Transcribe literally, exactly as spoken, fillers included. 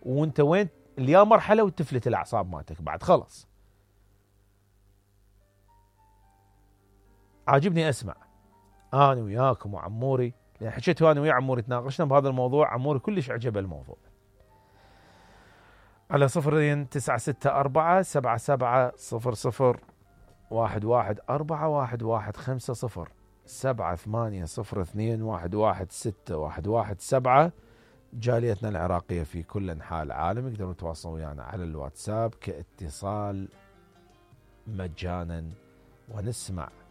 وانت وين اللي مرحلة وتفلت الأعصاب مالتك بعد خلص. عاجبني أسمع أنا وياكم وعموري، لأن حكيت أنا ويا عموري تناقشنا بهذا الموضوع، عموري كلش عجبه الموضوع. على صفرين تسعة ستة أربعة سبعة سبعة صفر صفر واحد واحد أربعة واحد واحد خمسة صفر سبعة ثمانية صفر اثنين واحد واحد ستة واحد واحد سبعة. جاليتنا العراقية في كل أنحاء العالم يقدرون يتواصلون ويانا على الواتساب كاتصال مجانا ونسمع